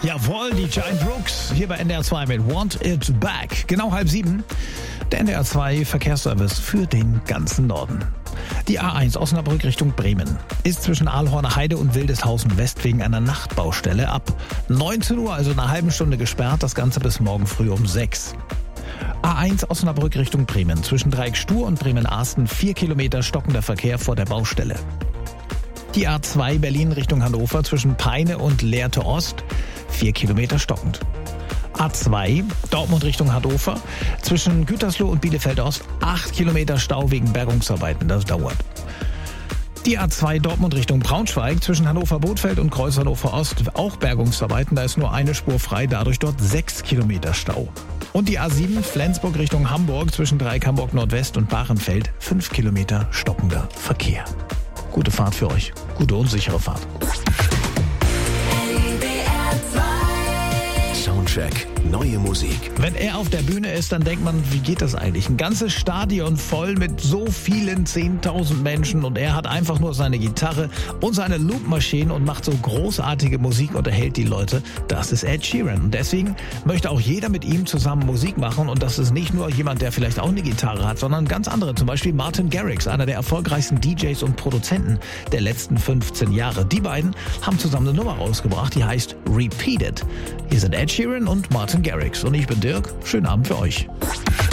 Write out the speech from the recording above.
Jawohl, die Giant Rooks hier bei NDR 2 mit Want It Back. Genau 6:30. Der NDR 2 Verkehrsservice für den ganzen Norden. Die A1 Osnabrück Richtung Bremen ist zwischen Aalhorner Heide und Wildeshausen West wegen einer Nachtbaustelle ab 19 Uhr, also einer halben Stunde gesperrt. Das Ganze bis morgen früh um 6. A1 Osnabrück Richtung Bremen zwischen Dreieck Stur und Bremen-Arsten 4 Kilometer stockender Verkehr vor der Baustelle. Die A2 Berlin Richtung Hannover zwischen Peine und Lehrte Ost 4 Kilometer stockend. A2 Dortmund Richtung Hannover zwischen Gütersloh und Bielefeld Ost 8 Kilometer Stau wegen Bergungsarbeiten. Das dauert. Die A2 Dortmund Richtung Braunschweig zwischen Hannover-Bothfeld und Kreuz Hannover Ost auch Bergungsarbeiten. Da ist nur eine Spur frei, dadurch dort 6 Kilometer Stau. Und die A7 Flensburg Richtung Hamburg zwischen Dreieck Hamburg Nordwest und Bahrenfeld 5 Kilometer stockender Verkehr. Gute Fahrt für euch. Gute und sichere Fahrt. Soundcheck, neue Musik. Wenn er auf der Bühne ist, dann denkt man, wie geht das eigentlich? Ein ganzes Stadion voll mit so vielen 10.000 Menschen und er hat einfach nur seine Gitarre und seine Loopmaschine und macht so großartige Musik und erhält die Leute. Das ist Ed Sheeran. Und deswegen möchte auch jeder mit ihm zusammen Musik machen und das ist nicht nur jemand, der vielleicht auch eine Gitarre hat, sondern ganz andere. Zum Beispiel Martin Garrix, einer der erfolgreichsten DJs und Produzenten der letzten 15 Jahre. Die beiden haben zusammen eine Nummer rausgebracht, die heißt Repeat It. Hier sind Ed Sheeran und Martin Garrix. Und ich bin Dirk. Schönen Abend für euch.